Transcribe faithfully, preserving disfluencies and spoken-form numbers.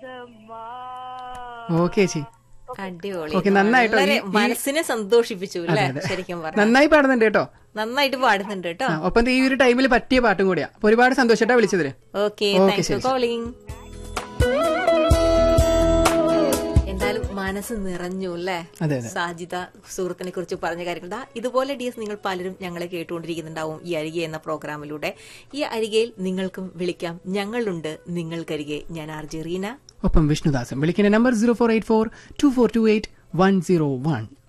Okay ചേച്ചി, അടിപൊളി. Okay, നന്നായിട്ടോ. വളരെ ഈ- മനസ്സിനെ സന്തോഷിപ്പിച്ചു അല്ലേ? ശരിക്കും പറഞ്ഞു നന്നായി പാടുന്നുണ്ട് കേട്ടോ. നന്നായിട്ട് പാടുന്നുണ്ട് കേട്ടോ. ആ, ഒപ്പം ഈ ഒരു ടൈമിൽ പറ്റിയ പാട്ടും കൂടിയാ. അപ്പൊ ഒരുപാട് സന്തോഷമായിട്ടാ വിളിച്ചതില്. Okay, thanks for calling. എന്തായാലും മനസ്സ് നിറഞ്ഞു അല്ലേ അതെ അതെ. സാജിദ സുഹൃത്തിനെ കുറിച്ച് പറഞ്ഞ കാര്യങ്ങൾ. ദാ ഇതുപോലെ ഡിയസ് നിങ്ങൾ പലരും ഞങ്ങളെ കേട്ടുകൊണ്ടിരിക്കുന്നുണ്ടാവും ഈ അരികെ എന്ന പ്രോഗ്രാമിലൂടെ. ഈ അരികയിൽ നിങ്ങൾക്കും വിളിക്കാം. ഞങ്ങളുണ്ട് നിങ്ങൾക്കരികെ. ഞാൻ ആർ ജെ റീന, ഒപ്പം വിഷ്ണുദാസും. വിളിക്കുന്ന number zero four eight four to four to eight one zero one.